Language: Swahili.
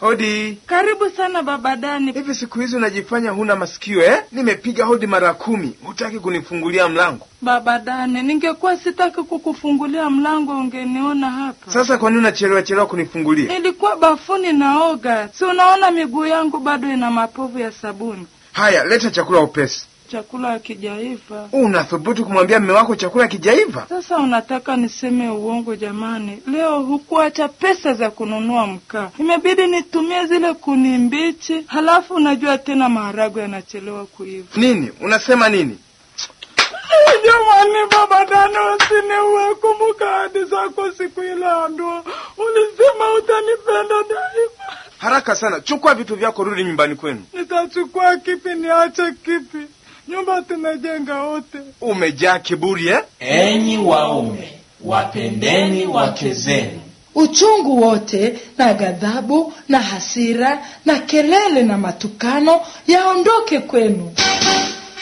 Hodi. Karibu sana baba Dani. Hivi siku hizi unajifanya huna masikio eh? Nimepiga hodi mara 10, hutaki kunifungulia mlango. Baba Dani, ningekuwa sitaki kukufungulia mlango ungeniona hapa. Sasa kwa nini unachelewa kunifungulia? Nilikuwa bafuni naoga. Si unaona miguu yangu bado ina mapovu ya sabuni. Haya, leta chakula upesi. Chakula hakijaiva. Unathubutu kumwambia mume wako chakula hakijaiva? Sasa unataka niseme uongo jamani? Leo hukuacha pesa za kununua mkaa. Imebidi nitumie zile kuni mbichi. Halafu unajua tena maharagwe yanachelewa kuiva. Nini? Unasema nini? Jamani baba Dani, usiniue. Kumbuka ahadi zako siku ile ya ndoa. Ulisema utanipenda daima. Haraka sana, chukua vitu vyako rudi nyumbani kwenu. Nitachukua kipi niache kipi? Nyumba tumejenga wote. Umejaa kiburi eh? Enyi waume, wapendeni wake zenu. Uchungu wote na ghadhabu na hasira na kelele na matukano yaondoke kwenu.